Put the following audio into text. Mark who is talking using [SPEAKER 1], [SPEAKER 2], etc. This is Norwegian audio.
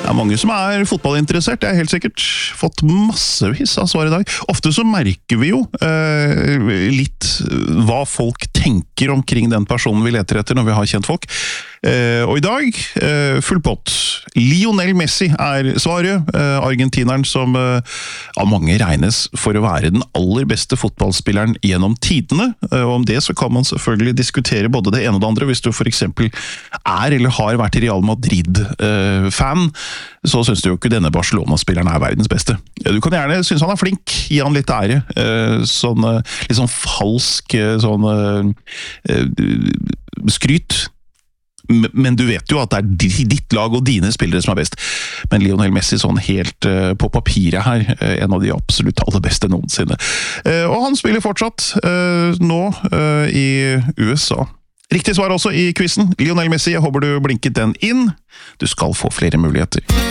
[SPEAKER 1] Det mange som fotballinteressert, det helt sikkert. Fått massevis av svar i dag. Ofte så merker vi jo litt hva folk tenker omkring den personen vi leter etter når vi har kjent folk. Og i dag, full pott. Lionel Messi svaret. Argentineren som av mange regnes for å være den aller beste fotballspilleren gjennom tidene. Og om det så kan man selvfølgelig diskutere både det ene og det andre. Hvis du for eksempel eller har vært Real Madrid-fan, så synes du jo ikke denne Barcelona-spilleren verdens beste. Du kan gjerne synes han flink, gi han litt ære. Litt sånn falsk skryt. Men du vet jo at det ditt lag og dine spillere som best. Men Lionel Messi sånn helt på papiret her, en av de absolutt aller beste noensinne. Og han spiller fortsatt nå i USA. Riktig svar også i quizen. Lionel Messi, jeg håper du blinket den inn. Du skal få flere muligheter.